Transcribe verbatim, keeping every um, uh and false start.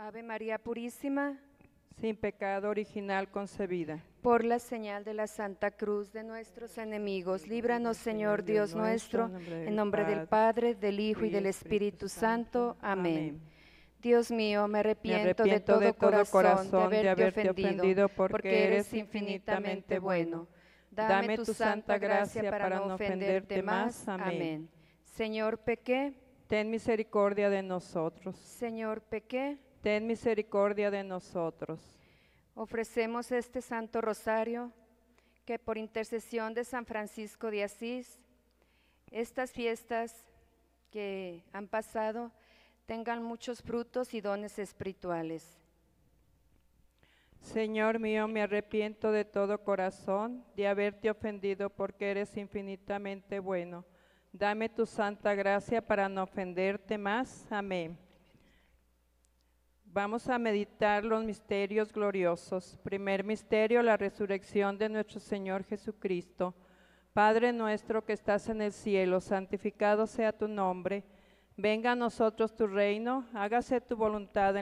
Ave María Purísima, sin pecado original concebida. por la señal de la Santa Cruz de nuestros enemigos, líbranos, Señor Dios nuestro, en nombre del Padre, del Hijo y del Espíritu Santo. Amén. Dios mío, me arrepiento, Me arrepiento de todo corazón de haberte ofendido, porque eres infinitamente bueno. Dame tu santa gracia para no ofenderte más. Amén. Señor, pequé. Ten misericordia de nosotros. Señor, pequé. Ten misericordia de nosotros. Ofrecemos este Santo Rosario, que por intercesión de San Francisco de Asís, estas fiestas que han pasado tengan muchos frutos y dones espirituales. Señor mío, me arrepiento de todo corazón de haberte ofendido, porque eres infinitamente bueno. Dame tu santa gracia para no ofenderte más. Amén. Vamos a meditar los misterios gloriosos. Primer misterio, la resurrección de nuestro Señor Jesucristo. Padre nuestro que estás en el cielo, santificado sea tu nombre. Venga a nosotros tu reino, hágase tu voluntad en